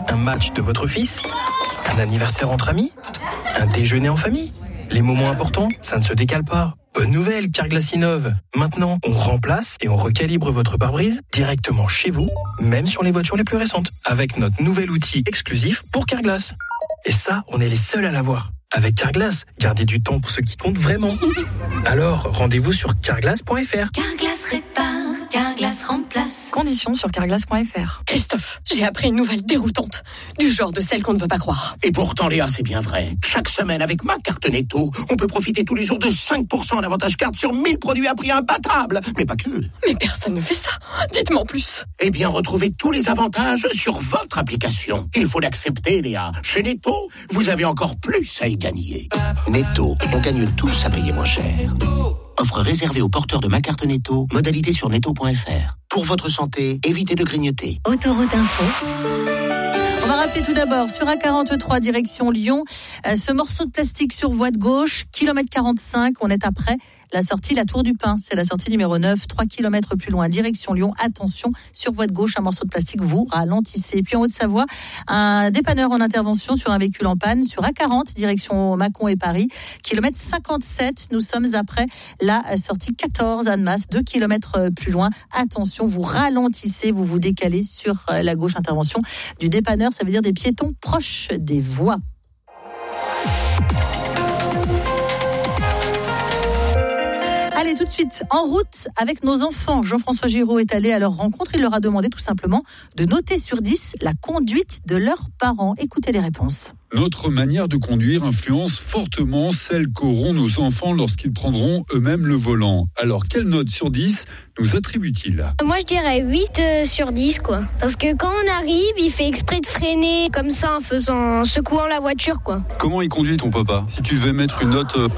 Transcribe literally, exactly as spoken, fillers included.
Un match de votre fils? Un anniversaire entre amis? Un déjeuner en famille? Les moments importants, ça ne se décale pas. Bonne nouvelle, Carglass innove. Maintenant, on remplace et on recalibre votre pare-brise directement chez vous, même sur les voitures les plus récentes, avec notre nouvel outil exclusif pour Carglass. Et ça, on est les seuls à l'avoir. Avec Carglass, gardez du temps pour ce qui compte vraiment. Alors, rendez-vous sur carglass point f r. Carglass répare, Carglass remplace. Conditions sur carglass point f r. Christophe, j'ai appris une nouvelle déroutante. Du genre de celle qu'on ne veut pas croire. Et pourtant, Léa, c'est bien vrai. Chaque semaine, avec ma carte Netto, on peut profiter tous les jours de cinq pour cent en avantage carte sur mille produits à prix imbattable. Mais pas que. Mais personne ne fait ça. Dites-moi en plus. Eh bien, retrouvez tous les avantages sur votre application. Il faut l'accepter, Léa. Chez Netto, vous avez encore plus à y gagner. Netto, on gagne tous à payer moins cher. Offre réservée aux porteurs de ma carte Netto. Modalité sur netto point f r. Pour votre santé, évitez de grignoter. Autoroute Info. On va rappeler tout d'abord, sur A quarante-trois, direction Lyon, euh, ce morceau de plastique sur voie de gauche, kilomètre quarante-cinq, on est après la sortie La Tour du Pin. C'est la sortie numéro neuf, trois kilomètres plus loin, direction Lyon. Attention, sur voie de gauche, un morceau de plastique, vous ralentissez. Et puis en Haute-Savoie, un dépanneur en intervention sur un véhicule en panne, sur A quarante, direction Mâcon et Paris, kilomètre cinquante-sept. Nous sommes après la sortie quatorze, Annemasse, deux kilomètres plus loin. Attention, vous ralentissez, vous vous décalez sur la gauche, intervention du dépanneur. Ça veut dire des piétons proches des voies. Allez, tout de suite, en route avec nos enfants. Jean-François Giraud est allé à leur rencontre. Il leur a demandé tout simplement de noter sur dix la conduite de leurs parents. Écoutez les réponses. Notre manière de conduire influence fortement celle qu'auront nos enfants lorsqu'ils prendront eux-mêmes le volant. Alors, quelle note sur dix nous attribue-t-il ? Moi, je dirais huit euh, sur dix, quoi. Parce que quand on arrive, il fait exprès de freiner comme ça en faisant, en secouant la voiture, quoi. Comment il conduit ton papa ? Si tu devais mettre une note...